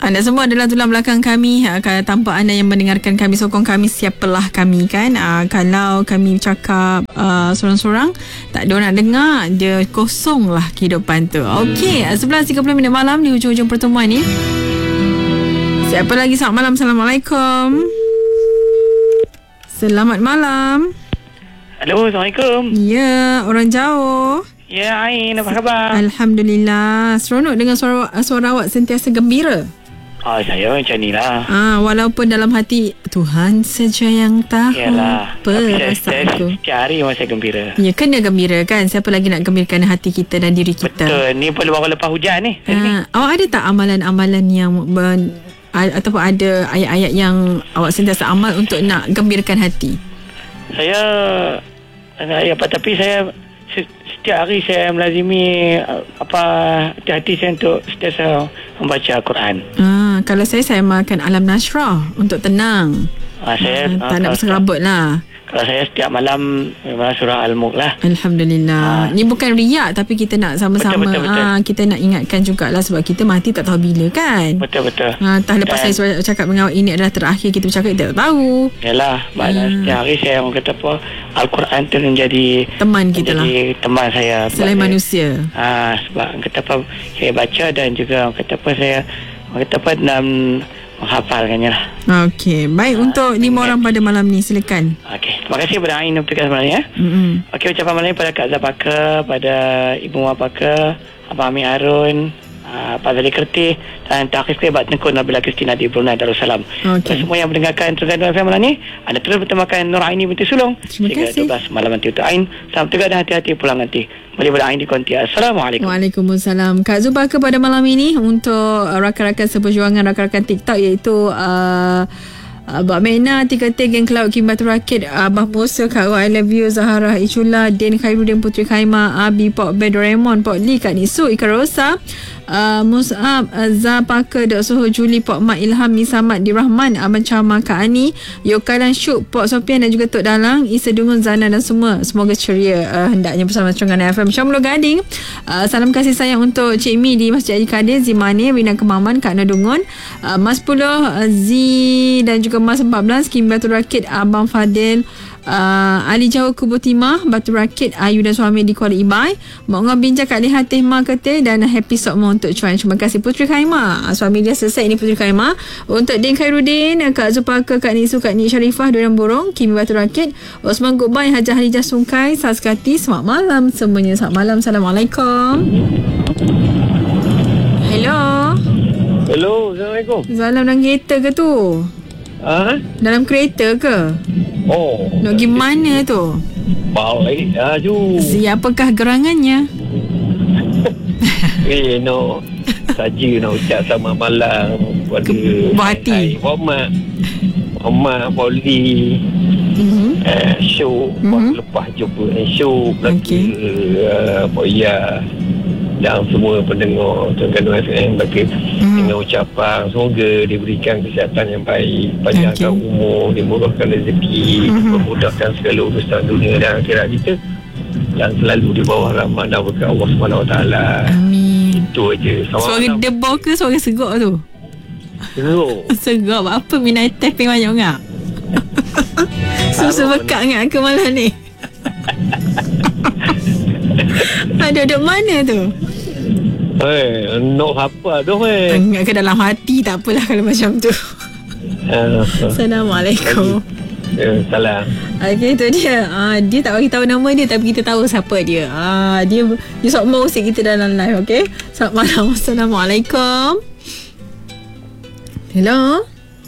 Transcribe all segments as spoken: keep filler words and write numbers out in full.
Anda semua adalah tulang belakang kami. uh, Tanpa anda yang mendengarkan kami, sokong kami, siapalah kami kan. uh, Kalau kami cakap uh, sorang-sorang, tak ada orang nak dengar, dia kosong lah kehidupan tu. Okey, sebelas tiga puluh minit malam di hujung-hujung pertemuan ni. Siapa lagi? Selamat malam. Assalamualaikum. Selamat malam. Hello, Assalamualaikum. Ya, orang jauh. Ya, Ain, apa khabar? Alhamdulillah. Seronok dengan suara, suara awak sentiasa gembira. Oh, saya macam ni lah. Ah, walaupun dalam hati Tuhan saja yang tahu. Yalah. Perasaanku. Setiap hari memang saya gembira. Ya, kena gembira kan. Siapa lagi nak gembirakan hati kita dan diri kita. Betul. Ni pun baru lepas hujan ni. Ah, awak ada tak amalan-amalan yang ben, ataupun ada ayat-ayat yang awak sentiasa amal untuk nak gembirakan hati? Saya ya, apa tapi saya setiap hari saya melazimi apa hati-hati saya untuk sentiasa membaca Al-Quran. Ah, kalau saya saya makan Alam Nashrah untuk tenang. Ah, saya ah, tak ah, nak berserabut lah. Kalau saya setiap malam memang surah Al-Mulk lah. Alhamdulillah. Ha. Ni bukan riak, tapi kita nak sama-sama. Betul, betul, betul. Ha, kita nak ingatkan jugalah sebab kita mati tak tahu bila kan. Betul-betul. Ha, entah lepas Dan, saya cakap dengan awak ini adalah terakhir kita bercakap, kita tak tahu. Yalah. Maknanya ha. setiap hari saya orang kata apa, Al-Quran tu menjadi teman kita lah. Menjadi teman saya. Selain manusia. Ha, sebab orang kata apa, saya baca dan juga orang kata apa, saya orang kata apa, dalam menghafalkannya lah. Okey, baik. Ha, untuk lima orang pada malam ni, silakan. Okey, terima kasih kepada Ain untuk malam ni ya. Mm-hmm. Okey, ucapan malam ni pada Kak Zapaka, pada Ibu Wapaka, Abang Amir Harun, uh, Pak Zali Kerti dan Takhis Kebat Tengku Nabila Kristina di Brunei Darussalam. Okay. Semua yang mendengarkan Terengganu F M malam ni, anda terus bertemakan Nur Aini binti Sulong sehingga dua belas malam nanti untuk Ain. Selamat tegak dan hati-hati pulang nanti. Boleh pada Ain di konti. Assalamualaikum. Waalaikumsalam. Kak Zubaka pada malam ini untuk uh, rakan-rakan seperjuangan, rakan-rakan TikTok iaitu uh, Abang Mena, Tika T, Geng Cloud, Kim Batu Rakit, Abang Musa, Kak Ro, I Love You, Zahara Ichula, Den Khairuddin, Putri Khaimah, Abi, Pok Ben, Doraemon, Pok Lee, Kak Nisu, Ika Rosa, uh, Mus'ab, uh, Zapaka, Dok Soho, Juli, Pok Mat, Ilham, Misamat, Dirahman, Abang Chama, Kak Ani, Yokalan Syuk, Pok Sofian dan juga Tok Dalang, Isa Dungun, Zana dan semua. Semoga ceria uh, hendaknya bersama Terengganu F M. Syamul Gading, uh, salam kasih sayang untuk Cik Mi di Masjid Haji Kadir, Zimani, Rina Kemaman, Kak Nadungun, uh, Mas Puluh, uh, Z dan juga Mas empat belas, Kim Batu Rakit, Abang Fadil, uh, Ali Jauh Kubu Timah, Batu Rakit, Ayu dan suami di Kuala Ibai, Mak Ngah Binjah, Kak Lihat Teh Ma Ketih dan Happy Sokmo untuk Cuan. Terima kasih Putri Khaimah, suami dia selesai ini Putri Khaimah. Untuk Den Khairuddin, Kak Zupaka, Kak Nisu, Kak Nik Sharifah, Durian Borong, Kimi Batu Rakit, Osman Goodbye, Hajah Halijah Sungkai, Saskati. Selamat malam semuanya. Selamat malam. Assalamualaikum. Hello. Hello, Assalamualaikum. Salam dalam kereta ke tu? Ha? Dalam kereta ke? Oh. Nak pergi mana tu? Bawa lagi. Aduh. Siapakah gerangannya? Eh, no. Saja nak ucap selamat malam kepada buah hati. Muhammad. Muhammad, Poli. Mm-hmm. Uh, show. Mm-hmm. Lepas jumpa eh, show. Okay. Uh, Boya. Dan semua pendengar Terengganu F M bagi hmm. dengan ucapan semoga diberikan kesihatan yang baik, panjangkan okay. umur, dimurahkan rezeki, hmm. memudahkan segala urusan dunia dan akhirat kita dan selalu di bawah rahmat dan berkat Allah Subhanahu Wa Taala. Amin. Itu aja. Suara debor ke suara segak tu? Segak. Segak apa minat teh peng banyak ngak? Susu bekat ngak ke malam ni? Ada duduk mana tu? Eh, nak apa tu eh? Enggak ke dalam hati, tak apalah kalau macam tu. Uh, Assalamualaikum. Uh, salam. Okey, tu dia. Ah, dia tak bagi tahu nama dia tapi kita tahu siapa dia. Ah, dia dia sok mau usik kita dalam live, okey? Selamat malam. Assalamualaikum. Hello.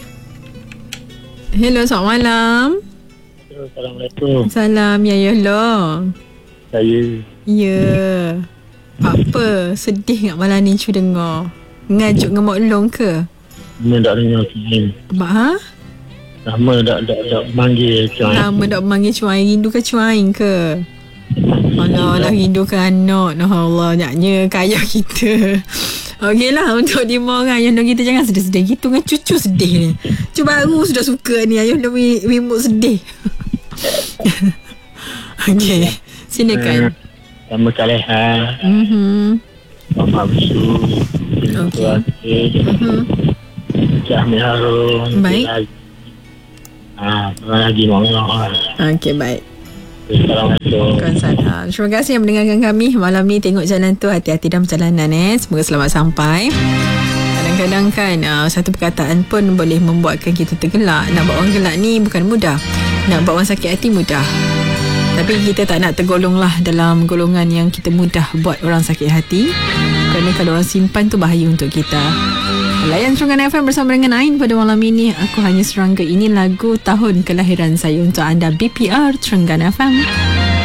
Hello, selamat malam. Assalamualaikum. Salam, ya ya Allah. Saya. Ya. Apa? Sedih tak malam ni cu dengar? Ngajuk dengan Mak Long ke? Lama tak dengar Cuain. Abang ha? Lama tak tak tak panggil Cuain. Lama tak panggil Cuain. Rindu ke Cuain ke? Alah, lah rindu ke anak. Nah Allah, nyaknya kaya kita. Okeylah, untuk lima orang Ayah kita jangan sedih-sedih gitu dengan cucu sedih ni. Cucu baru sudah suka ni. Ayah dah remote sedih. Okey, silakan. Nama Kaleha. Mhm. Mama Bisu. Okey. Mhm. Cik Ahmad Harun. Baik. Ah, terima lagi mohon. Okey, baik. Assalamualaikum. Waalaikumsalam. Terima kasih yang mendengarkan kami malam ni. Tengok jalan tu, hati-hati dalam perjalanan eh. Semoga selamat sampai. Kadang-kadang kan uh, satu perkataan pun boleh membuatkan kita tergelak. Nak buat orang gelak ni bukan mudah. Nak buat orang sakit hati mudah. Tapi kita tak nak tergolong lah dalam golongan yang kita mudah buat orang sakit hati. Kerana kalau orang simpan tu bahaya untuk kita. Layan Terengganu F M bersama dengan Ain pada malam ini. Aku Hanya Serangga. Ini lagu tahun kelahiran saya untuk anda. B P R Terengganu F M.